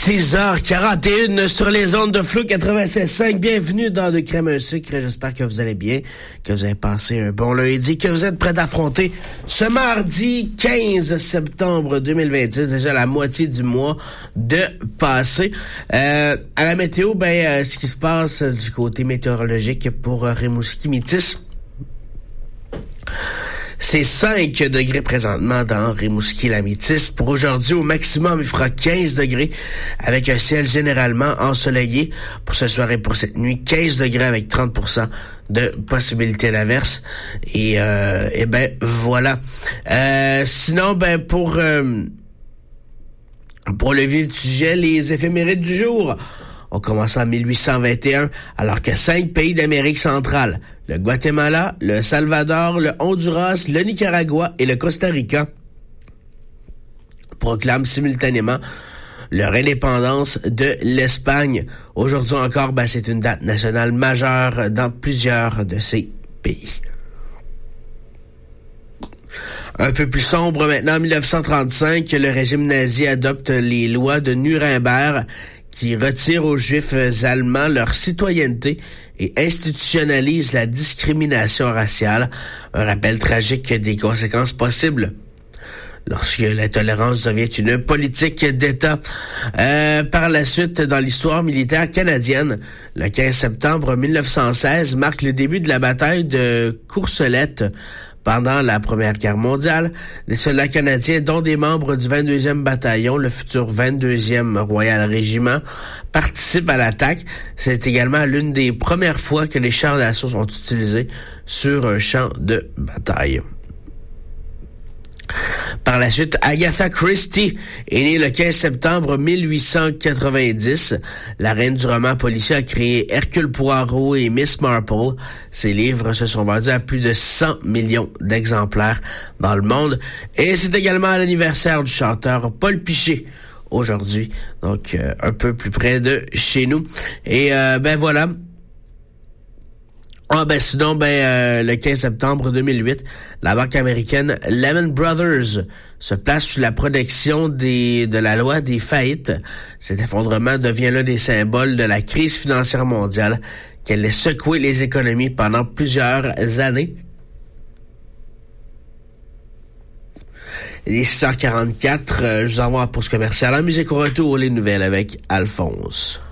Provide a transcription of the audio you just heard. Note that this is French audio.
6h41 sur les ondes de Flow 96.5. Bienvenue dans De Crème un sucre. J'espère que vous allez bien, que vous avez passé un bon lundi, que vous êtes prêts d'affronter ce mardi 15 septembre 2026, déjà la moitié du mois de passé. À la météo, ce qui se passe du côté météorologique pour Rimouski-Métis. C'est 5 degrés présentement dans Rimouski-la-Métis. Pour aujourd'hui, au maximum, il fera 15 degrés avec un ciel généralement ensoleillé. Pour ce soir et pour cette nuit, 15 degrés avec 30% de possibilité d'averse. Et voilà. Sinon, pour le vif du sujet, les éphémérides du jour. On commence en 1821, alors que 5 pays d'Amérique centrale, le Guatemala, le Salvador, le Honduras, le Nicaragua et le Costa Rica, proclament simultanément leur indépendance de l'Espagne. Aujourd'hui encore, c'est une date nationale majeure dans plusieurs de ces pays. Un peu plus sombre maintenant, en 1935, le régime nazi adopte les lois de Nuremberg qui retire aux Juifs allemands leur citoyenneté et institutionnalise la discrimination raciale. Un rappel tragique des conséquences possibles lorsque la tolérance devient une politique d'État. Par la suite, dans l'histoire militaire canadienne, le 15 septembre 1916 marque le début de la bataille de Courcelette. Pendant la Première Guerre mondiale, les soldats canadiens, dont des membres du 22e bataillon, le futur 22e Royal Régiment, participent à l'attaque. C'est également l'une des premières fois que les chars d'assaut sont utilisés sur un champ de bataille. Par la suite, Agatha Christie est née le 15 septembre 1890. La reine du roman policier a créé Hercule Poirot et Miss Marple. Ses livres se sont vendus à plus de 100 millions d'exemplaires dans le monde. Et c'est également l'anniversaire du chanteur Paul Piché aujourd'hui, donc un peu plus près de chez nous. Et voilà. Sinon, le 15 septembre 2008, la banque américaine Lehman Brothers se place sous la protection de la loi des faillites. Cet effondrement devient l'un des symboles de la crise financière mondiale qui allait secouer les économies pendant plusieurs années. Il est 6h44, je vous envoie à la pause commerciale. En musique au retour, les nouvelles avec Alphonse.